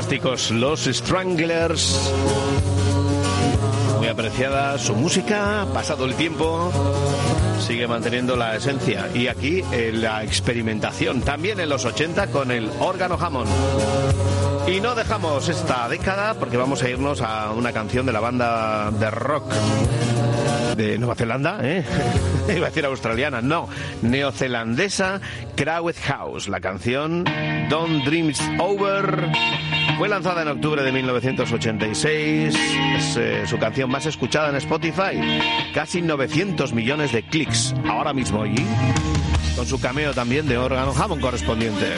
Fantásticos los Stranglers. Muy apreciada su música, pasado el tiempo, sigue manteniendo la esencia. Y aquí la experimentación, también en los 80 con el órgano Hammond. Y no dejamos esta década porque vamos a irnos a una canción de la banda de rock de Nueva Zelanda, iba a decir australiana, no, neozelandesa, Crowded House. La canción Don't Dream It's Over fue lanzada en octubre de 1986, es su canción más escuchada en Spotify, casi 900 millones de clics ahora mismo, y con su cameo también de órgano Hammond correspondiente.